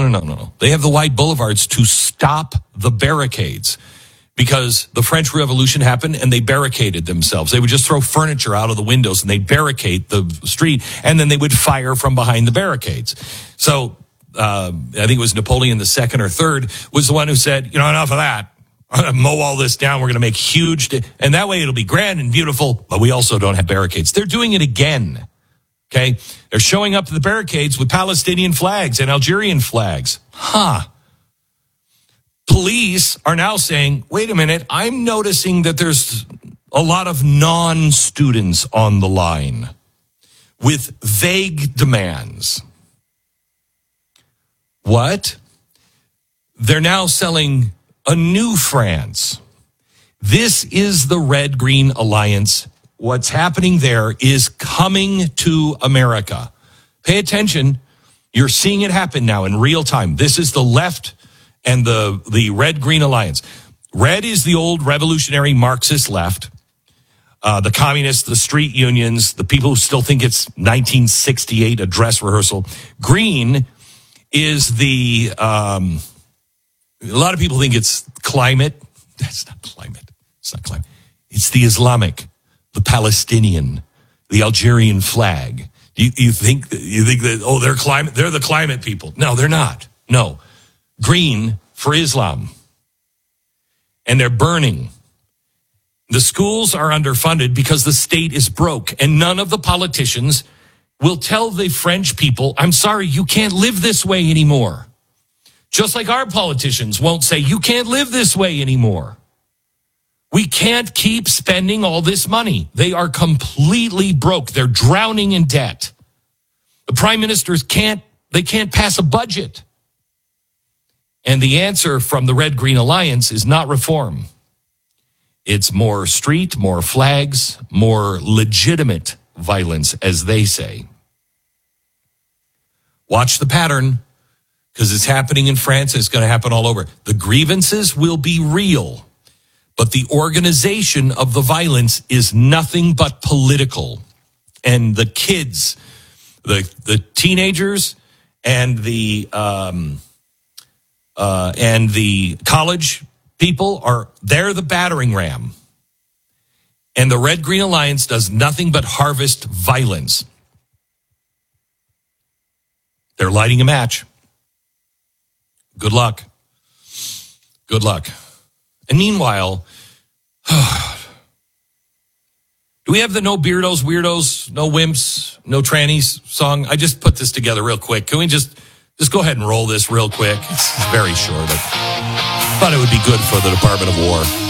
No. They have the wide boulevards to stop the barricades because the French Revolution happened and they barricaded themselves. They would just throw furniture out of the windows and they'd barricade the street, and then they would fire from behind the barricades. So I think it was Napoleon II or III was the one who said, enough of that. I'm going to mow all this down. We're going to make huge, and that way it'll be grand and beautiful, but we also don't have barricades. They're doing it again. Okay. They're showing up to the barricades with Palestinian flags and Algerian flags. Police are now saying, wait a minute, I'm noticing that there's a lot of non-students on the line with vague demands. What? They're now selling a new France. This is the Red-Green Alliance. What's happening there is coming to America. Pay attention. You're seeing it happen now in real time. This is the left and the Red-Green Alliance. Red is the old revolutionary Marxist left. The communists, the street unions, the people who still think it's 1968, a dress rehearsal. Green is the, a lot of people think it's climate. That's not climate. It's not climate. It's the Islamic, the Palestinian, the Algerian flag. You think that, they're the climate people. No, they're not. No. Green for Islam. And they're burning. The schools are underfunded because the state is broke, and none of the politicians will tell the French people, I'm sorry, you can't live this way anymore. Just like our politicians won't say, you can't live this way anymore. We can't keep spending all this money. They are completely broke. They're drowning in debt. The prime ministers can't pass a budget. And the answer from the Red-Green Alliance is not reform. It's more street, more flags, more legitimate violence, as they say. Watch the pattern, because it's happening in France. It's going to happen all over. The grievances will be real, but the organization of the violence is nothing but political. And the kids, the teenagers, and the college people they're the battering ram. And the Red-Green Alliance does nothing but harvest violence. They're lighting a match. Good luck. Good luck. And meanwhile, do we have the no beardos, weirdos, no wimps, no trannies song? I just put this together real quick. Can we just go ahead and roll this real quick? It's very short. I thought it would be good for the Department of War.